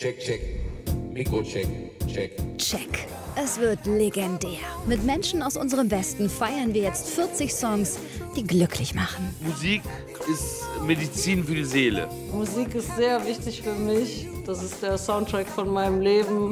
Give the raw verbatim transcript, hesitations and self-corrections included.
Check, check. Mikro, check, check. Check. Es wird legendär. Mit Menschen aus unserem Westen feiern wir jetzt vierzig Songs, die glücklich machen. Musik ist Medizin für die Seele. Musik ist sehr wichtig für mich. Das ist der Soundtrack von meinem Leben.